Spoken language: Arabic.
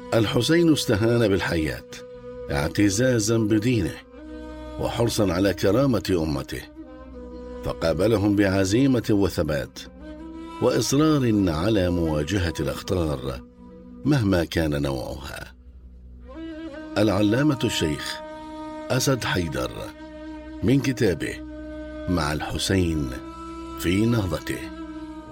الحسين استهان بالحياة اعتزازا بدينه وحرصا على كرامة أمته، فقابلهم بعزيمة وثبات وإصرار على مواجهة الأخطار مهما كان نوعها. العلامة الشيخ أسد حيدر، من كتابه مع الحسين في نهضته.